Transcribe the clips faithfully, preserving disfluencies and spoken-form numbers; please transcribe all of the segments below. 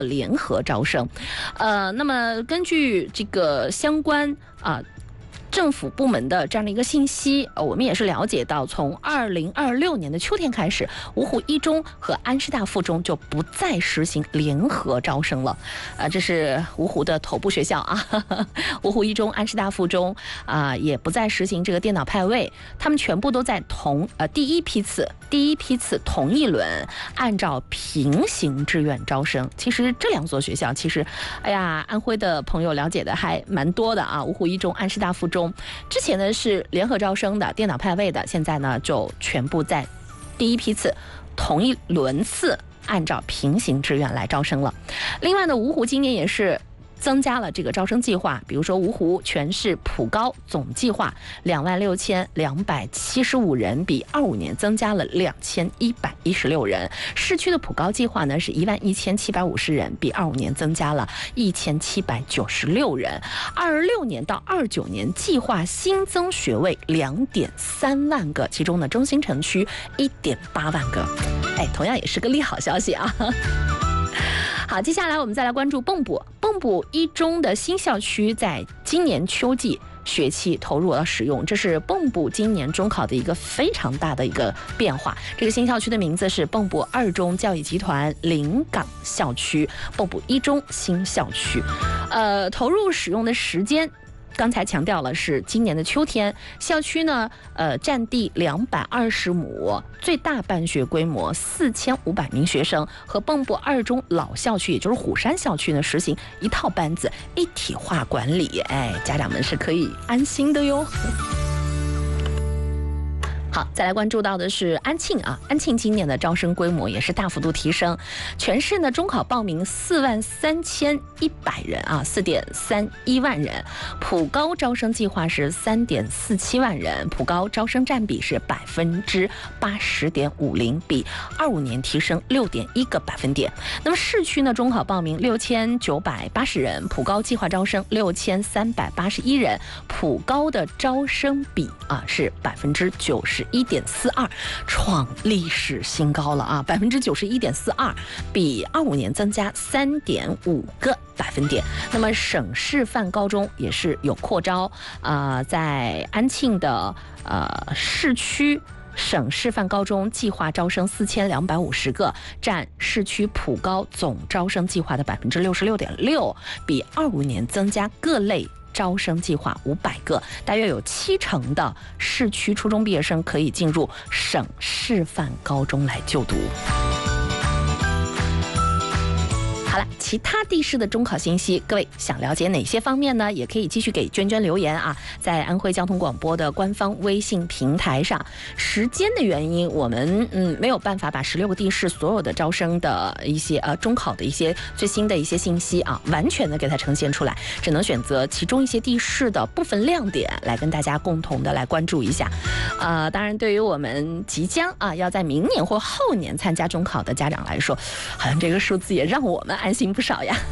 联合招生。呃，那么根据这个相关啊。政府部门的这样的一个信息，呃，我们也是了解到，从二零二六年的秋天开始，芜湖一中和安师大附中就不再实行联合招生了。啊、呃，这是芜湖的头部学校啊，呵呵芜湖一中、安师大附中啊、呃，也不再实行这个电脑派位，他们全部都在同呃第一批次第一批次同一轮按照平行志愿招生。其实这两所学校，其实，哎呀，安徽的朋友了解的还蛮多的啊，芜湖一中、安师大附中。之前呢是联合招生的，电脑派位的，现在呢就全部在第一批次同一轮次按照平行志愿来招生了。另外呢，芜湖今年也是增加了这个招生计划，比如说芜湖全市普高总计划两万六千两百七十五人，比二五年增加了两千一百一十六人。市区的普高计划呢是一万一千七百五十人，比二五年增加了一千七百九十六人。二六年到二九年计划新增学位两点三万个，其中呢中心城区一点八万个。哎，同样也是个利好消息啊。好，接下来我们再来关注蚌埠。蚌埠一中的新校区在今年秋季学期投入了使用，这是蚌埠今年中考的一个非常大的一个变化。这个新校区的名字是蚌埠二中教育集团临港校区，蚌埠一中新校区。呃，投入使用的时间，刚才强调了是今年的秋天。校区呢，呃，占地两百二十亩，最大办学规模四千五百名学生，和蚌埠二中老校区，也就是虎山校区呢，实行一套班子一体化管理。哎，家长们是可以安心的哟。好，再来关注到的是安庆啊，安庆今年的招生规模也是大幅度提升，全市呢中考报名四万三千一百人啊，四点三一万人，普高招生计划是三点四七万人，普高招生占比是百分之八十点五零，比二五年提升六点一个百分点。那么市区呢中考报名六千九百八十人，普高计划招生六千三百八十一人，普高的招生比啊是百分之九十一点四二，创历史新高了啊！百分之九十一点四二，比二五年增加三点五个百分点。那么省示范高中也是有扩招啊、呃，在安庆的呃市区。省示范高中计划招生四千两百五十个，占市区普高总招生计划的百分之六十六点六，比二五年增加各类招生计划五百个，大约有七成的市区初中毕业生可以进入省示范高中来就读。好了，其他地市的中考信息，各位想了解哪些方面呢？也可以继续给娟娟留言啊，在安徽交通广播的官方微信平台上。时间的原因，我们嗯没有办法把十六个地市所有的招生的一些呃中考的一些最新的一些信息啊，完全的给它呈现出来，只能选择其中一些地市的部分亮点来跟大家共同的来关注一下。呃，当然，对于我们即将啊要在明年或后年参加中考的家长来说，好像这个数字也让我们安心不少呀。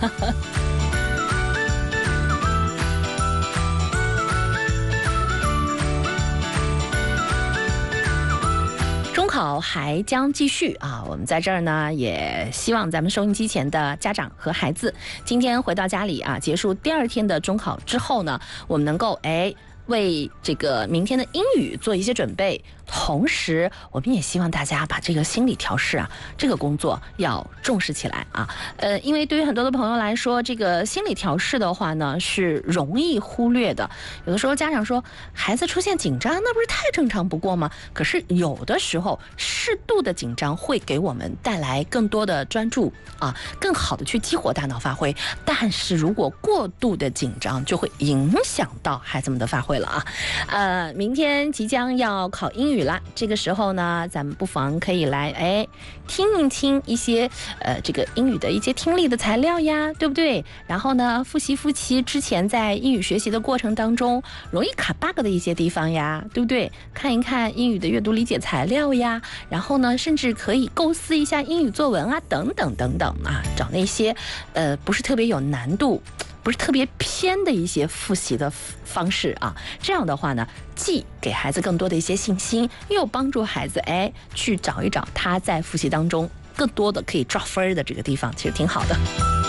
中考还将继续啊！我们在这儿呢，也希望咱们收音机前的家长和孩子，今天回到家里啊，结束第二天的中考之后呢，我们能够哎。为这个明天的英语做一些准备，同时我们也希望大家把这个心理调试啊，这个工作要重视起来啊。呃，因为对于很多的朋友来说，这个心理调试的话呢，是容易忽略的。有的时候家长说孩子出现紧张，那不是太正常不过吗？可是有的时候适度的紧张会给我们带来更多的专注啊，更好的去激活大脑发挥。但是如果过度的紧张，就会影响到孩子们的发挥了啊。呃，明天即将要考英语啦，这个时候呢，咱们不妨可以来哎听一听一些呃这个英语的一些听力的材料呀，对不对？然后呢，复习复习之前在英语学习的过程当中容易卡 bug 的一些地方呀，对不对？看一看英语的阅读理解材料呀，然后呢，甚至可以构思一下英语作文啊，等等等等啊，找那些呃不是特别有难度。不是特别偏的一些复习的方式啊，这样的话呢，既给孩子更多的一些信心，又帮助孩子哎去找一找他在复习当中更多的可以抓分的这个地方，其实挺好的。